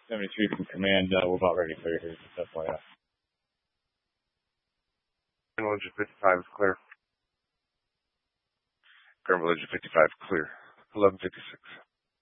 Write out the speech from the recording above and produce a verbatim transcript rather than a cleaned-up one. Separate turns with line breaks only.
seventy-three from command. Uh, we're about ready to clear here. Just F Y I.
Engine fifty-five is clear. Engine fifty-five clear. eleven fifty-six.